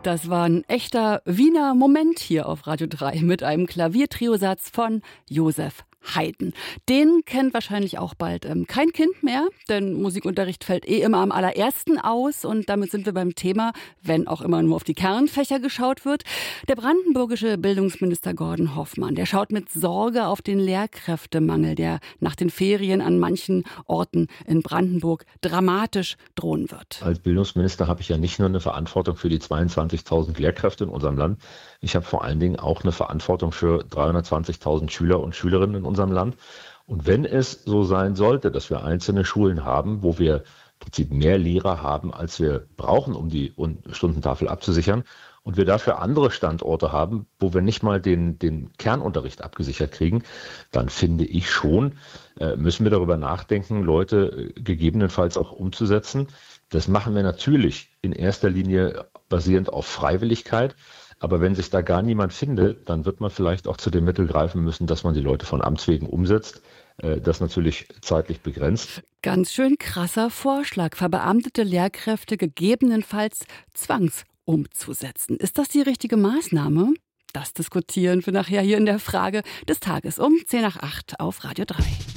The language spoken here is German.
Das war ein echter Wiener Moment hier auf Radio 3 mit einem Klaviertriosatz von Josef Haydn. Den kennt wahrscheinlich auch bald kein Kind mehr, denn Musikunterricht fällt immer am allerersten aus. Und damit sind wir beim Thema, wenn auch immer nur auf die Kernfächer geschaut wird. Der brandenburgische Bildungsminister Gordon Hoffmann, der schaut mit Sorge auf den Lehrkräftemangel, der nach den Ferien an manchen Orten in Brandenburg dramatisch drohen wird. Als Bildungsminister habe ich ja nicht nur eine Verantwortung für die 22.000 Lehrkräfte in unserem Land, ich habe vor allen Dingen auch eine Verantwortung für 320.000 Schüler und Schülerinnen in unserem Land. Und wenn es so sein sollte, dass wir einzelne Schulen haben, wo wir im Prinzip mehr Lehrer haben, als wir brauchen, um die Stundentafel abzusichern, und wir dafür andere Standorte haben, wo wir nicht mal den Kernunterricht abgesichert kriegen, dann finde ich schon, müssen wir darüber nachdenken, Leute gegebenenfalls auch umzusetzen. Das machen wir natürlich in erster Linie basierend auf Freiwilligkeit. Aber wenn sich da gar niemand findet, dann wird man vielleicht auch zu dem Mittel greifen müssen, dass man die Leute von Amts wegen umsetzt. Das natürlich zeitlich begrenzt. Ganz schön krasser Vorschlag, verbeamtete Lehrkräfte gegebenenfalls umzusetzen. Ist das die richtige Maßnahme? Das diskutieren wir nachher hier in der Frage des Tages um 7:50 auf Radio 3.